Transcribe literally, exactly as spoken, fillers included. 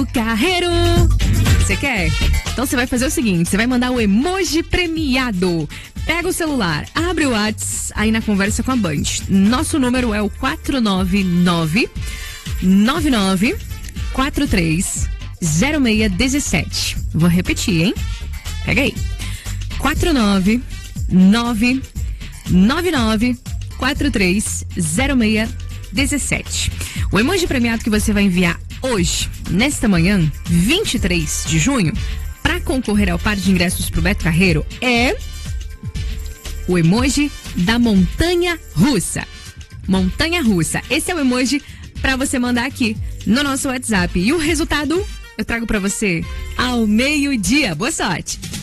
Carreiro. Você quer? Então você vai fazer o seguinte, você vai mandar o emoji premiado. Pega o celular, abre o WhatsApp aí na conversa com a Band. Nosso número é o quatro nove nove, nove nove quatro três, zero seis um sete. Vou repetir, hein? Pega aí. quatro nove nove, nove nove quatro três, zero seis um sete. O emoji premiado que você vai enviar hoje, nesta manhã, vinte e três de junho, para concorrer ao par de ingressos pro Beto Carreiro é o emoji da montanha russa. Montanha russa. Esse é o emoji para você mandar aqui no nosso WhatsApp. E o resultado eu trago para você ao meio-dia. Boa sorte!